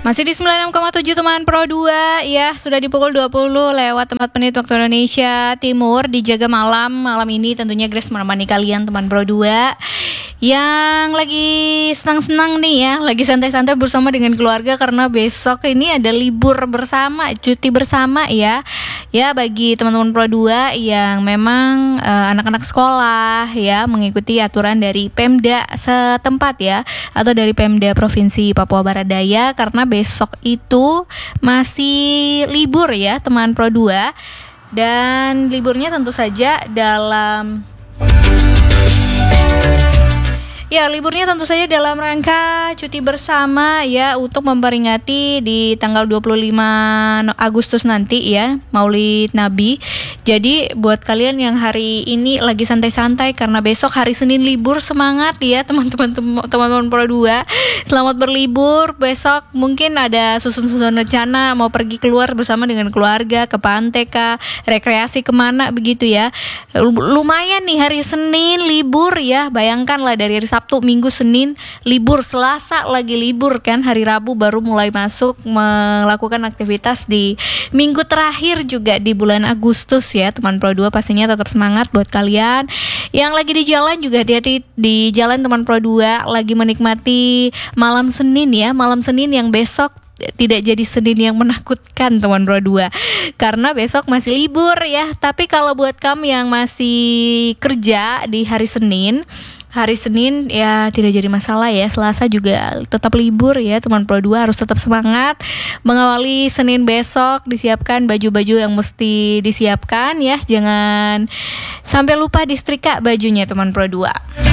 Masih di 96,7 teman Pro 2 ya, sudah di pukul 20 lewat 4 menit waktu Indonesia Timur. Dijaga malam ini tentunya Grace menemani kalian teman Pro 2 yang lagi senang-senang nih ya, lagi santai-santai bersama dengan keluarga karena besok ini ada libur bersama, cuti bersama ya. Ya bagi teman-teman Pro 2 yang memang anak-anak sekolah ya mengikuti aturan dari Pemda setempat ya, atau dari Pemda Provinsi Papua Barat Daya, karena besok itu masih libur ya teman Pro 2. Dan liburnya tentu saja dalam rangka cuti bersama ya, untuk memperingati di tanggal 25 Agustus nanti ya, Maulid Nabi. Jadi buat kalian yang hari ini lagi santai-santai karena besok hari Senin libur, semangat ya teman-teman Pro 2. Selamat berlibur. Besok mungkin ada susun-susun rencana mau pergi keluar bersama dengan keluarga, ke pantai kah, rekreasi kemana begitu ya. Lumayan nih hari Senin libur ya. Bayangkanlah dari hari Sabtu, Minggu, Senin libur, Selasa lagi libur kan, hari Rabu baru mulai masuk melakukan aktivitas di minggu terakhir juga di bulan Agustus ya teman Pro 2. Pastinya tetap semangat buat kalian yang lagi di jalan, juga hati-hati di jalan teman Pro 2, lagi menikmati malam Senin ya, malam Senin yang besok tidak jadi Senin yang menakutkan teman Pro 2 karena besok masih libur ya. Tapi kalau buat kamu yang masih kerja di hari Senin ya tidak jadi masalah ya. Selasa juga tetap libur ya teman Pro 2, harus tetap semangat mengawali Senin besok. Disiapkan baju-baju yang mesti disiapkan ya, jangan sampai lupa disetrika bajunya teman Pro 2.